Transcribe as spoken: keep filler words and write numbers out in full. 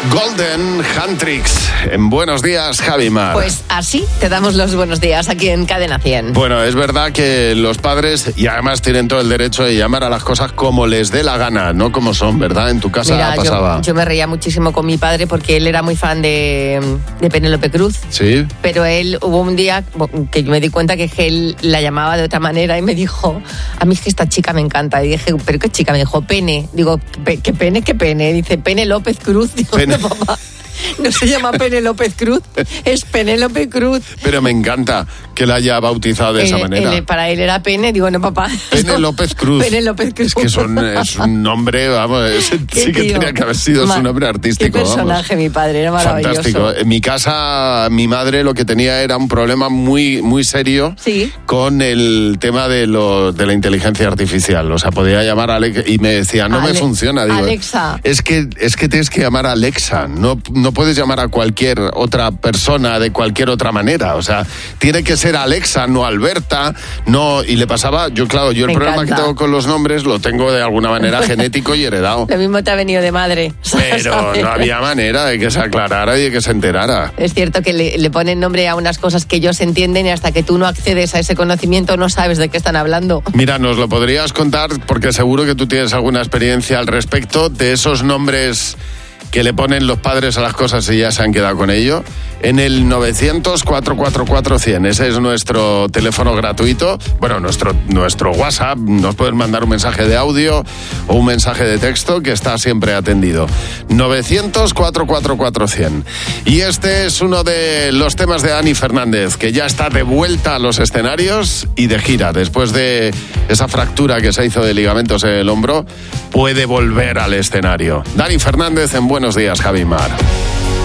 Golden Handtricks. En Buenos Días, Javi Mar. Pues así te damos los buenos días aquí en Cadena cien. Bueno, es verdad que los padres, y además tienen todo el derecho de llamar a las cosas como les dé la gana, no como son, ¿verdad? En tu casa Mira, pasaba. Yo, yo me reía muchísimo con mi padre porque él era muy fan de, de Penélope Cruz. Sí. Pero él, hubo un día que yo me di cuenta que él la llamaba de otra manera y me dijo, a mí es que esta chica me encanta. Y dije, ¿pero qué chica? Me dijo, Pene. Digo, ¿qué pene? ¿Qué pene? Dice, Pene López Cruz. Digo, Pene. No, papá, no se llama Pene López Cruz, es Penélope Cruz. Pero me encanta que la haya bautizado de esa Él- manera. él- para él era Pene, digo, no, papá. Pene López Cruz. Pene López Cruz. Es que son, es un nombre, vamos, es- Qué sí que tío. tenía que haber sido Ma- su nombre artístico. Qué personaje, vamos. mi padre, era maravilloso. Fantástico. En mi casa, mi madre lo que tenía era un problema muy, muy serio Sí. con el tema de, lo, de la inteligencia artificial. O sea, podía llamar a Alexa y me decía, no Ale- me funciona. Digo, Alexa. Es que, es que tienes que llamar a Alexa. No, no puedes llamar a cualquier otra persona de cualquier otra manera. O sea, tiene que ser Alexa, no Alberta. No, y le pasaba, yo claro, yo el Me problema encanta. que tengo con los nombres lo tengo de alguna manera genético y heredado. Lo mismo te ha venido de madre. Pero ¿sabes? no había manera de que se aclarara y de que se enterara. Es cierto que le, le ponen nombre a unas cosas que ellos entienden y hasta que tú no accedes a ese conocimiento no sabes de qué están hablando. Mira, nos lo podrías contar porque seguro que tú tienes alguna experiencia al respecto de esos nombres que le ponen los padres a las cosas y ya se han quedado con ello. En el novecientos, cuatrocientos cuarenta y cuatro, cien. Ese es nuestro teléfono gratuito. Bueno, nuestro, nuestro WhatsApp. Nos puedes mandar un mensaje de audio o un mensaje de texto que está siempre atendido. novecientos, cuatrocientos cuarenta y cuatro, cien. Y este es uno de los temas de Dani Fernández, que ya está de vuelta a los escenarios y de gira. Después de esa fractura que se hizo de ligamentos en el hombro, puede volver al escenario. Dani Fernández en Buenos Días, Javi Mar.